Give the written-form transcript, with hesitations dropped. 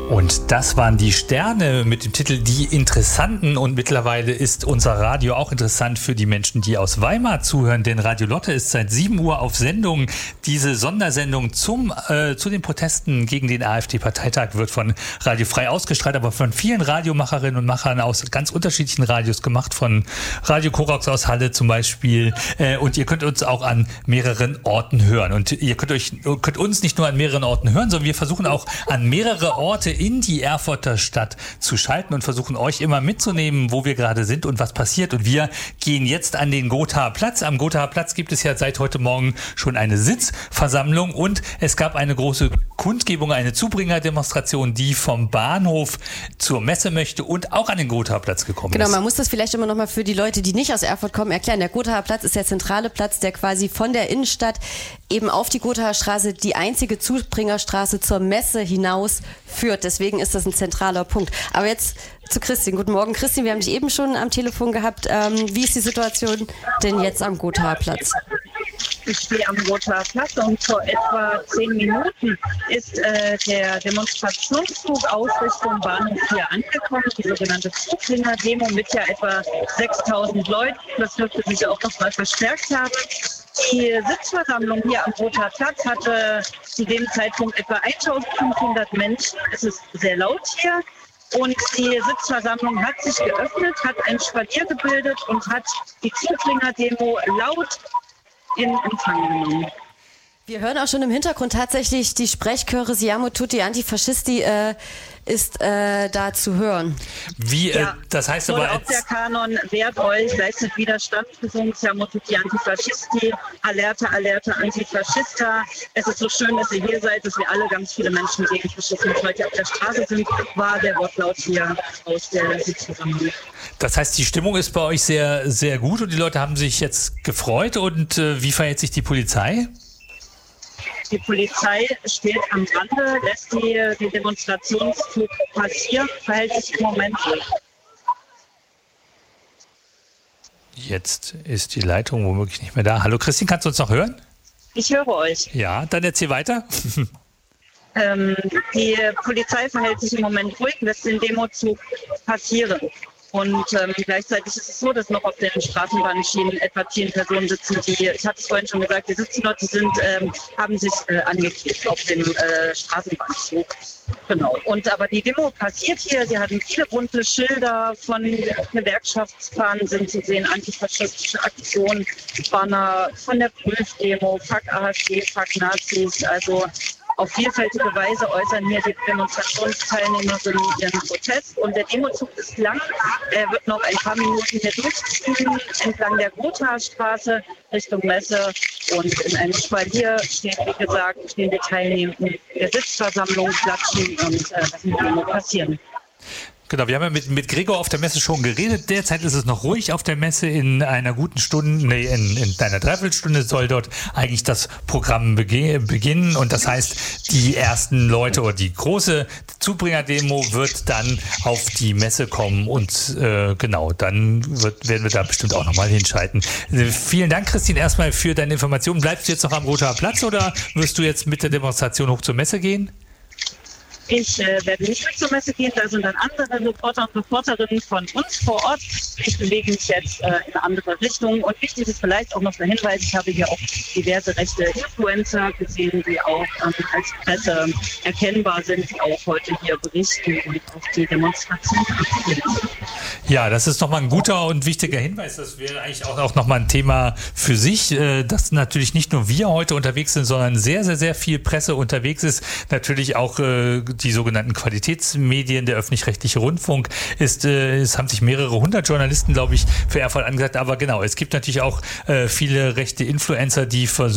Und das waren die Sterne mit dem Titel Die Interessanten. Und mittlerweile ist unser Radio auch interessant für die Menschen, die aus Weimar zuhören. Denn Radio Lotte ist seit 7 Uhr auf Sendung. Diese Sondersendung zu den Protesten gegen den AfD-Parteitag wird von Radio Frei ausgestrahlt, aber von vielen Radiomacherinnen und Machern aus ganz unterschiedlichen Radios gemacht. Von Radio Korax aus Halle zum Beispiel. Und ihr könnt uns auch an mehreren Orten hören. Und ihr könnt uns nicht nur an mehreren Orten hören, sondern wir versuchen auch an mehrere Orte in die Erfurter Stadt zu schalten und versuchen euch immer mitzunehmen, wo wir gerade sind und was passiert. Und wir gehen jetzt an den Gothaer Platz. Am Gothaer Platz gibt es ja seit heute Morgen schon eine Sitzversammlung und es gab eine große Kundgebung, eine Zubringerdemonstration, die vom Bahnhof zur Messe möchte und auch an den Gothaer Platz gekommen ist. Genau, man muss das vielleicht immer noch mal für die Leute, die nicht aus Erfurt kommen, erklären. Der Gothaer Platz ist der zentrale Platz, der quasi von der Innenstadt eben auf die Gothaer Straße, die einzige Zubringerstraße zur Messe hinaus führt. Deswegen ist das ein zentraler Punkt. Aber jetzt zu Christine. Guten Morgen, Christine. Wir haben dich eben schon am Telefon gehabt. Wie ist die Situation denn jetzt am Gothaer Platz? Ich stehe am Gothaer Platz und vor etwa 10 Minuten ist der Demonstrationszug aus Richtung Bahnhof hier angekommen, die sogenannte Zubringer-Demo mit ja etwa 6.000 Leuten. Das dürfte sich auch noch mal verstärkt haben. Die Sitzversammlung hier am Gothaer Platz hatte zu dem Zeitpunkt etwa 1.500 Menschen. Es ist sehr laut hier. Und die Sitzversammlung hat sich geöffnet, hat ein Spalier gebildet und hat die Zubringer-Demo laut in Empfang genommen. Wir hören auch schon im Hintergrund tatsächlich die Sprechchöre Siamo Tutti Antifascisti ist da zu hören. Wie, das heißt aber... Auch der Kanon wehrt euch, leistet Widerstand gesungen, Siamo Tutti Antifascisti, Alerta, Alerta, Antifaschista. Es ist so schön, dass ihr hier seid, dass wir alle ganz viele Menschen gegen Faschismus heute auf der Straße sind, war der Wortlaut hier aus der Sitzversammlung. Das heißt, die Stimmung ist bei euch sehr, sehr gut und die Leute haben sich jetzt gefreut. Und wie verhält sich die Polizei? Die Polizei steht am Rande, lässt den Demonstrationszug passieren, verhält sich im Moment ruhig. Jetzt ist die Leitung womöglich nicht mehr da. Hallo Christine, kannst du uns noch hören? Ich höre euch. Ja, dann erzähl weiter. Die Polizei verhält sich im Moment ruhig, lässt den Demozug passieren. Und gleichzeitig ist es so, dass noch auf den Straßenbahnschienen etwa 10 Personen sitzen, die, ich hatte es vorhin schon gesagt, die sitzen dort, haben sich angeklebt auf dem Straßenbahnzug. Genau. Aber die Demo passiert hier, sie hatten viele bunte Schilder von Gewerkschaftsfahnen sind zu sehen, antifaschistische Aktionen, Banner von der Prüfdemo, Fuck AfD, Fuck Nazis, also auf vielfältige Weise äußern hier die Demonstrationsteilnehmerinnen ihren Protest. Und der Demozug ist lang. Er wird noch ein paar Minuten hier durchziehen, entlang der Gothaer Straße Richtung Messe. Und in einem Spalier stehen die Teilnehmenden der Sitzversammlung, klatschen und lassen die Demo passieren. Genau, wir haben ja mit Gregor auf der Messe schon geredet. Derzeit ist es noch ruhig auf der Messe. In einer guten Stunde, in einer Dreiviertelstunde soll dort eigentlich das Programm beginnen. Und das heißt, die ersten Leute oder die große Zubringer-Demo wird dann auf die Messe kommen. Und genau, dann werden wir da bestimmt auch nochmal hinschalten. Vielen Dank, Christine, erstmal für deine Informationen. Bleibst du jetzt noch am Gothaer Platz oder wirst du jetzt mit der Demonstration hoch zur Messe gehen? Ich werde nicht mit zur Messe gehen, da sind dann andere Reporter und Reporterinnen von uns vor Ort. Ich bewege mich jetzt in eine andere Richtung. Und wichtig ist vielleicht auch noch der Hinweis, ich habe hier auch diverse rechte Influencer gesehen, die auch als Presse erkennbar sind, die auch heute hier berichten und auf die Demonstration aktivieren. Ja, das ist nochmal ein guter und wichtiger Hinweis. Das wäre eigentlich auch nochmal ein Thema für sich, dass natürlich nicht nur wir heute unterwegs sind, sondern sehr, sehr, sehr viel Presse unterwegs ist. Natürlich auch die sogenannten Qualitätsmedien, der öffentlich-rechtliche Rundfunk es haben sich mehrere 100 Journalisten, glaube ich, für Erfurt angesagt. Aber genau, es gibt natürlich auch viele rechte Influencer, die versuchen,